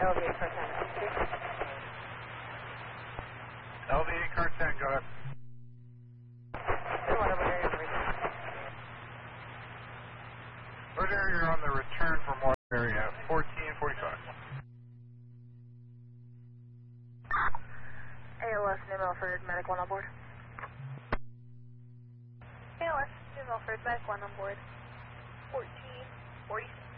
LV8 car 10. LV8 car 10, go ahead. Whatever area you're in. What area you're on the return from what area? 1445. ALS, New Milford, Medic 1 on board. ALS, New Milford, Medic 1 on board. 1446.